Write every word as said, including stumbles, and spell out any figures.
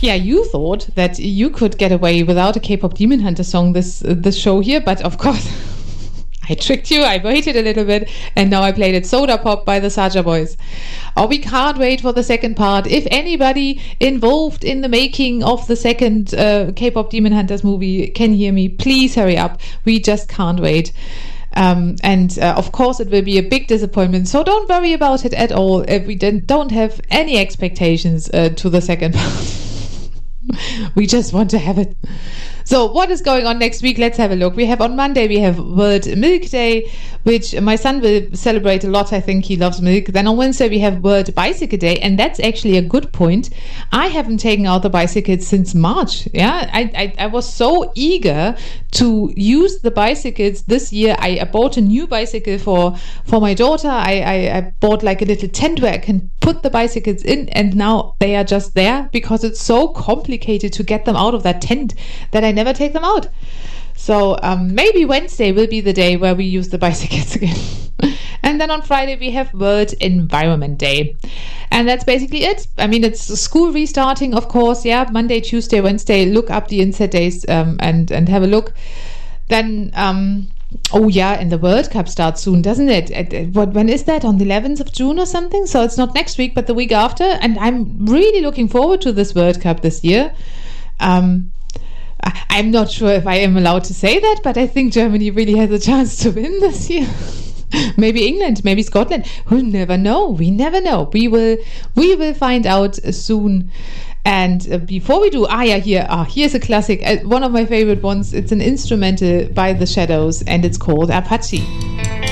Yeah, you thought that you could get away without a K-pop Demon Hunter song this uh, this show here, but of course I tricked you. I waited a little bit, and now I played it. Soda Pop by the Saja Boys. Oh, we can't wait for the second part. If anybody involved in the making of the second uh, K-pop Demon Hunters movie can hear me, please hurry up. We just can't wait. Um, and uh, of course it will be a big disappointment, so don't worry about it at all if we don't have any expectations uh, to the second part. We just want to have it. So what is going on next week? Let's have a look. We have on Monday, we have World Milk Day, which my son will celebrate a lot. I think he loves milk. Then on Wednesday, we have World Bicycle Day. And that's actually a good point. I haven't taken out the bicycle since March. Yeah, I, I, I was so eager to use the bicycles this year. I, I bought a new bicycle for, for my daughter. I, I, I bought like a little tent where I can put the bicycles in. And now they are just there because it's so complicated to get them out of that tent that I never take them out. So um, maybe Wednesday will be the day where we use the bicycles again. And then on Friday we have World Environment Day. And that's basically it. I mean, it's school restarting, of course. Yeah, Monday, Tuesday, Wednesday. Look up the inset days um, and, and have a look. Then, um, oh yeah, and the World Cup starts soon, doesn't it? At, at, what, when is that? On the eleventh of June or something? So it's not next week, but the week after. And I'm really looking forward to this World Cup this year. Um, I'm not sure if I am allowed to say that, but I think Germany really has a chance to win this year. Maybe England, maybe Scotland. We'll never know. We never know. We will we will find out soon. And uh, before we do, ah yeah, here, ah, here's a classic, uh, one of my favorite ones. It's an instrumental by The Shadows, and it's called Apache.